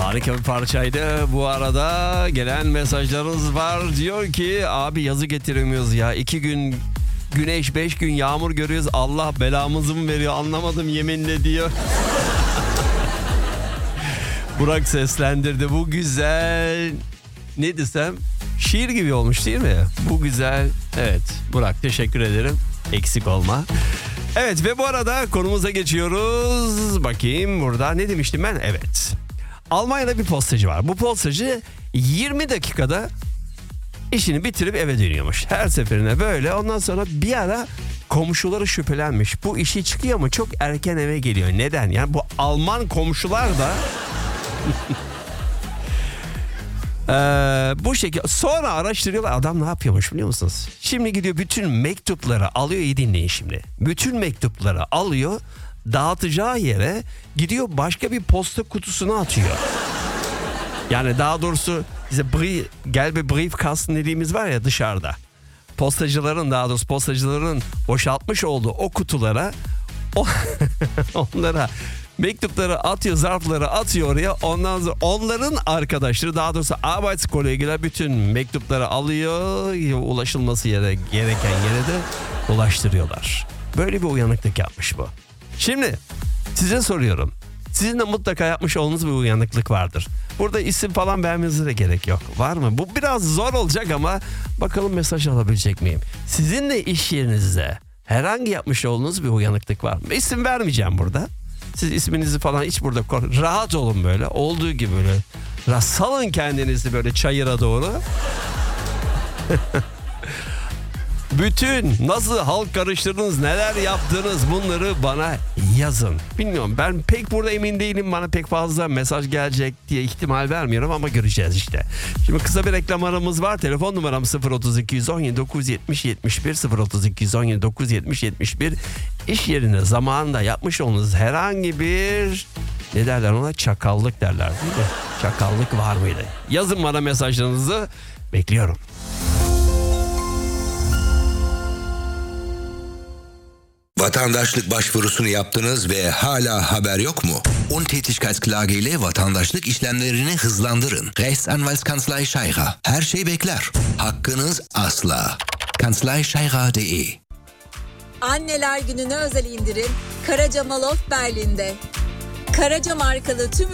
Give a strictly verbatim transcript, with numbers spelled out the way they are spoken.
Harika bir parçaydı. Bu arada gelen mesajlarınız var. Diyor ki abi yazı getiremiyoruz ya. İki gün güneş, beş gün yağmur görüyoruz. Allah belamızı mı veriyor anlamadım yeminle diyor. Burak seslendirdi. Bu güzel, ne desem, şiir gibi olmuş değil mi? Bu güzel. Evet Burak, teşekkür ederim. Eksik olma. Evet ve bu arada konumuza geçiyoruz. Bakayım burada ne demiştim ben? Evet. Almanya'da bir postacı var. Bu postacı yirmi dakikada işini bitirip eve dönüyormuş. Her seferinde böyle. Ondan sonra bir ara komşuları şüphelenmiş. Bu işi çıkıyor ama çok erken eve geliyor. Neden? Yani bu Alman komşular da Ee, bu şekilde sonra araştırıyorlar. Adam ne yapıyormuş biliyor musunuz? Şimdi gidiyor bütün mektupları alıyor. İyi dinleyin şimdi. Bütün mektupları alıyor, dağıtacağı yere gidiyor, başka bir posta kutusuna atıyor. Yani daha doğrusu bize brief, gelbe briefkasten dediğimiz var ya dışarıda. Postacıların, daha doğrusu postacıların boşaltmış olduğu o kutulara o, onlara mektupları atıyor, zarfları atıyor oraya. Ondan sonra onların arkadaşları, daha doğrusu Arbeitskollegiler bütün mektupları alıyor, ulaşılması yere, gereken yere de ulaştırıyorlar. Böyle bir uyanıklık yapmış bu. Şimdi size soruyorum. Sizin de mutlaka yapmış olduğunuz bir uyanıklık vardır. Burada isim falan vermenize de gerek yok. Var mı? Bu biraz zor olacak ama bakalım mesaj alabilecek miyim? Sizin de iş yerinizde herhangi yapmış olduğunuz bir uyanıklık var mı? İsim vermeyeceğim burada. Siz isminizi falan hiç burada kork- rahat olun böyle. Olduğu gibi böyle. Salın kendinizi böyle çayıra doğru. Bütün nasıl halk karıştırdınız, neler yaptınız, bunları bana yazın. Bilmiyorum, ben pek burada emin değilim, bana pek fazla mesaj gelecek diye ihtimal vermiyorum ama göreceğiz işte. Şimdi kısa bir reklam aramız var. Telefon numaram sıfır otuz iki yüz on yedi dokuz yüz yetmiş yetmiş bir sıfır otuz iki yüz on yedi dokuz yüz yetmiş yetmiş bir. İş yerine zamanında yapmış olduğunuz herhangi bir, ne derler ona, çakallık derler değil mi? Çakallık var mıydı? Yazın bana mesajlarınızı, bekliyorum. Vatandaşlık başvurusunu yaptınız ve hala haber yok mu? Untätigkeitsklage ile vatandaşlık işlemlerini hızlandırın. Rechtsanwaltskanzlei Scheirer. Her şey bekler. Hakkınız asla. kanzlei scheirer nokta de. Anneler Günü'ne özel indirim Karaca Mall of Berlin'de. Karaca markalı tüm